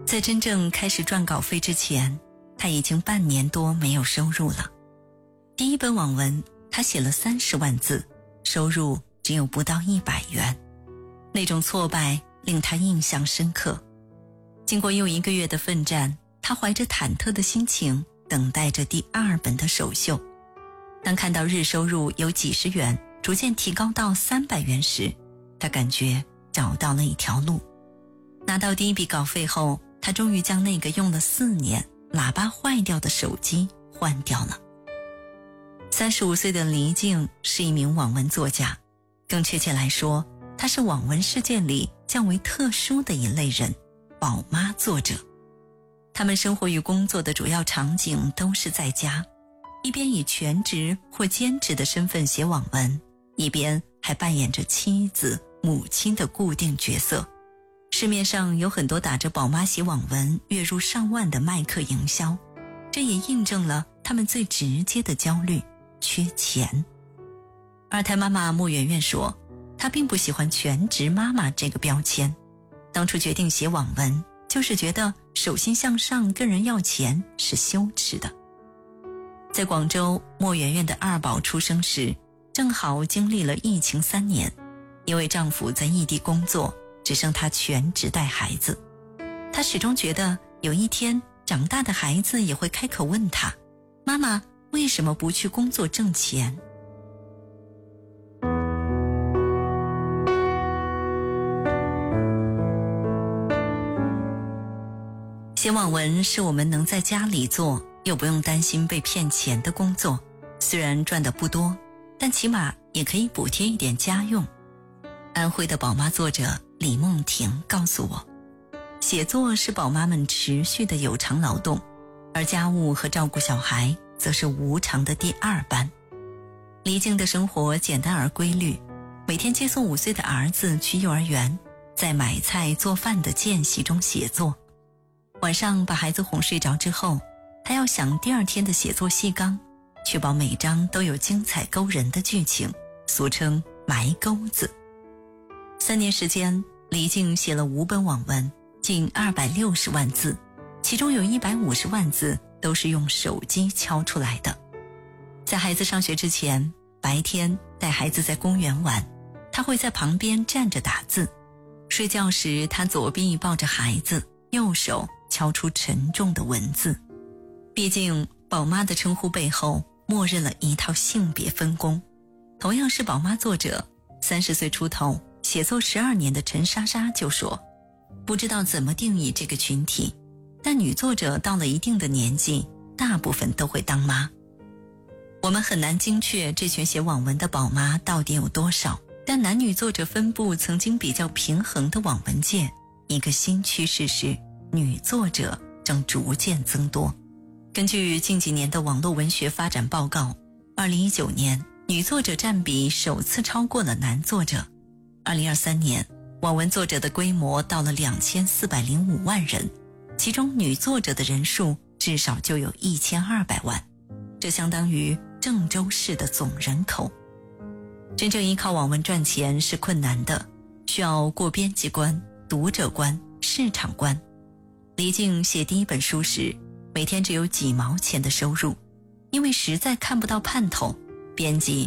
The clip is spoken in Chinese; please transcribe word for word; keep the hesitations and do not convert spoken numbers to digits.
在真正开始赚稿费之前，他已经半年多没有收入了。第一本网文他写了三十万字，收入只有不到一百元。那种挫败令他印象深刻。经过又一个月的奋战，他怀着忐忑的心情等待着第二本的首秀。当看到日收入由几十元逐渐提高到三百元时，他感觉找到了一条路。拿到第一笔稿费后，他终于将那个用了四年喇叭坏掉的手机换掉了。三十五岁的黎静是一名网文作家，更确切来说，她是网文世界里较为特殊的一类人，宝妈作者。他们生活与工作的主要场景都是在家，一边以全职或兼职的身份写网文，一边还扮演着妻子、母亲的固定角色。市面上有很多打着宝妈写网文月入上万的卖课营销，这也印证了他们最直接的焦虑，缺钱。二胎妈妈莫圆圆说，她并不喜欢全职妈妈这个标签，当初决定写网文就是觉得手心向上跟人要钱是羞耻的。在广州，莫圆圆的二宝出生时，正好经历了疫情三年，因为丈夫在异地工作，只剩她全职带孩子。她始终觉得有一天长大的孩子也会开口问她，妈妈为什么不去工作挣钱？写网文是我们能在家里做又不用担心被骗钱的工作，虽然赚得不多，但起码也可以补贴一点家用。安徽的宝妈作者李梦婷告诉我，写作是宝妈们持续的有偿劳动，而家务和照顾小孩则是无偿的第二班。黎静的生活简单而规律，每天接送五岁的儿子去幼儿园，在买菜做饭的间隙中写作。晚上把孩子哄睡着之后，他要想第二天的写作细纲，确保每章都有精彩勾人的剧情，俗称埋钩子。三年时间，黎静写了五本网文，近二百六十万字，其中有一百五十万字都是用手机敲出来的。在孩子上学之前，白天带孩子在公园玩，他会在旁边站着打字。睡觉时，他左臂抱着孩子，右手敲出沉重的文字。毕竟宝妈的称呼背后默认了一套性别分工。同样是宝妈作者，三十岁出头写作十二年的陈莎莎就说，不知道怎么定义这个群体，但女作者到了一定的年纪，大部分都会当妈。我们很难精确这群写网文的宝妈到底有多少，但男女作者分布曾经比较平衡的网文界，一个新趋势是女作者正逐渐增多。根据近几年的网络文学发展报告，二零一九年女作者占比首次超过了男作者。二零二三年网文作者的规模到了两千四百零五万人，其中女作者的人数至少就有一千二百万，这相当于郑州市的总人口。真正依靠网文赚钱是困难的，需要过编辑关、读者关、市场关。黎静写第一本书时，每天只有几毛钱的收入，因为实在看不到盼头，编辑